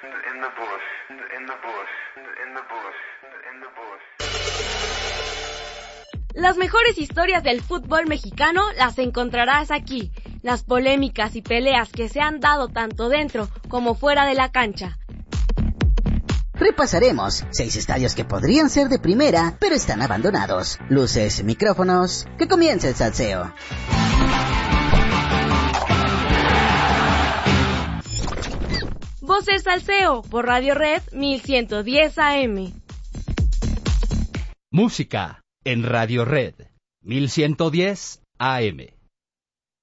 in the bush, in the bush, in the bush, in the bush. Las mejores historias del fútbol mexicano las encontrarás aquí. Las polémicas y peleas que se han dado tanto dentro como fuera de la cancha. Repasaremos 6 estadios que podrían ser de primera, pero están abandonados. Luces, micrófonos, que comience el salseo. Voces Salseo por Radio Red 1110 AM. Música en Radio Red 1110 AM.